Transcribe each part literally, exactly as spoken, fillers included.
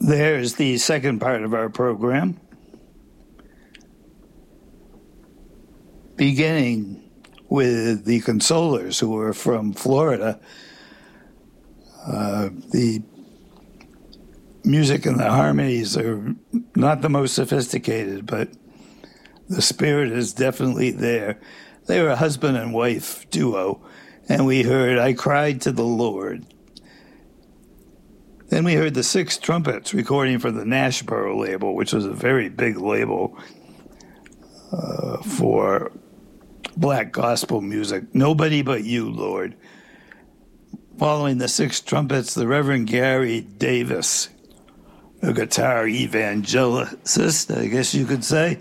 There's the second part of our program, beginning with the Consolers, who are from Florida. Uh, the music and the harmonies are not the most sophisticated, but the spirit is definitely there. They were a husband and wife duo, and we heard I Cried to the Lord. Then we heard the Six Trumpets recording for the Nashboro label, which was a very big label uh, for black gospel music. Nobody But You, Lord. Following the Six Trumpets, the Reverend Gary Davis, a guitar evangelist, I guess you could say.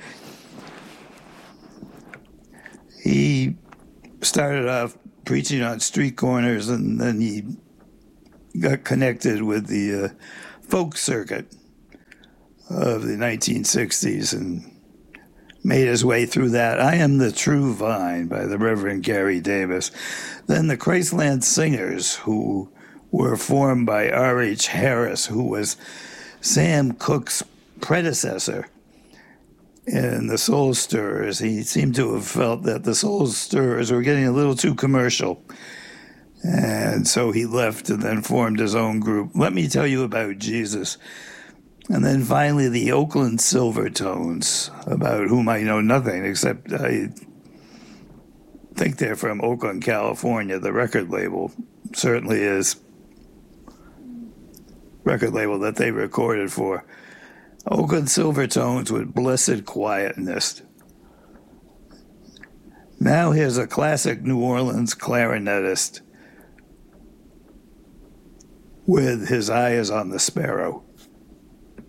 He started off preaching on street corners, and then he got connected with the uh, folk circuit of the nineteen sixties and made his way through that. I Am the True Vine by the Reverend Gary Davis. Then the Christland Singers, who were formed by R H Harris, who was Sam Cooke's predecessor in the Soul Stirrers. He seemed to have felt that the Soul Stirrers were getting a little too commercial. And so he left and then formed his own group. Let Me Tell You About Jesus. And then finally the Oakland Silvertones, about whom I know nothing, except I think they're from Oakland, California. The record label certainly is record label that they recorded for. Oakland Silvertones with Blessed Quietness. Now here's a classic New Orleans clarinetist with His Eye Is on the Sparrow.